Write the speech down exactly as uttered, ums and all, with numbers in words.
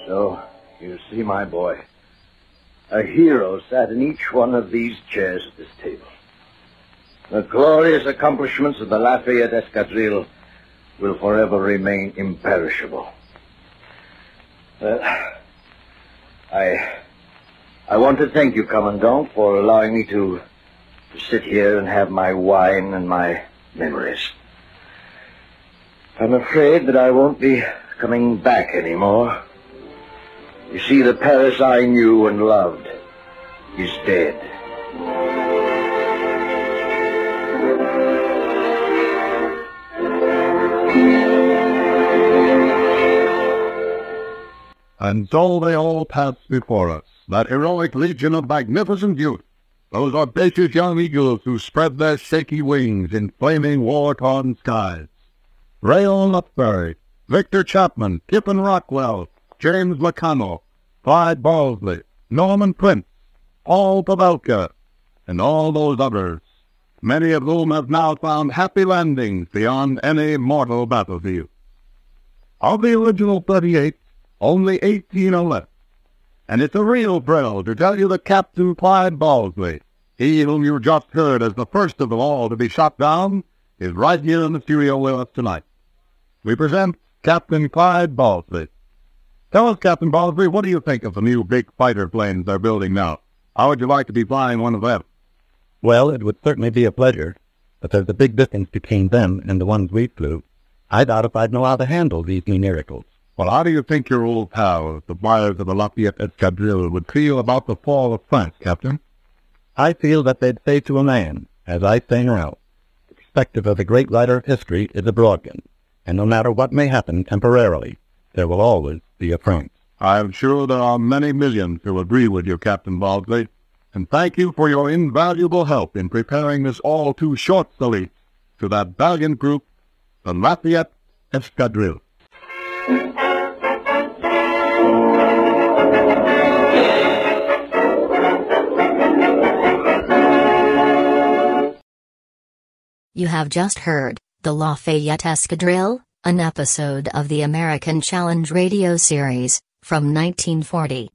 So, you see, my boy, a hero sat in each one of these chairs at this table. The glorious accomplishments of the Lafayette Escadrille will forever remain imperishable. Well, I... I want to thank you, Commandant, for allowing me to, to sit here and have my wine and my memories. I'm afraid that I won't be coming back anymore. You see, the Paris I knew and loved is dead. And so they all passed before us, that heroic legion of magnificent youth, those audacious young eagles who spread their shaky wings in flaming war-torn skies. Rayon Lufbery, Victor Chapman, Kippen Rockwell, James McConnell, Clyde Balsley, Norman Prince, Paul Pavelka, and all those others, many of whom have now found happy landings beyond any mortal battlefield. Of the original thirty-eight, only eighteen are left, and it's a real thrill to tell you that Captain Clyde Balsley, he whom you just heard as the first of them all to be shot down, is right here in the studio with us tonight. We present Captain Clyde Balsley. Tell us, Captain Balsley, what do you think of the new big fighter planes they're building now? How would you like to be flying one of them? Well, it would certainly be a pleasure, but there's a big difference between them and the ones we flew. I doubt if I'd know how to handle these new miracles. Well, how do you think your old pals, the buyers of the Lafayette Escadrille, would feel about the fall of France, Captain? I feel that they'd say to a man, as I say now, the perspective of the great writer of history is a broad one, and no matter what may happen temporarily, there will always be a France. I'm sure there are many millions who agree with you, Captain Balsley, and thank you for your invaluable help in preparing this all-too-short salute to that valiant group, the Lafayette Escadrille. You have just heard The Lafayette Escadrille, an episode of the American Challenge radio series, from nineteen forty.